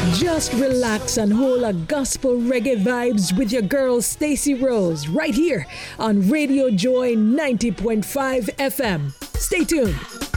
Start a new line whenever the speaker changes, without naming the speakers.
Just relax and hold a gospel reggae vibes with your girl Stacey Rose right here on Radio Joy 90.5 FM. Stay tuned.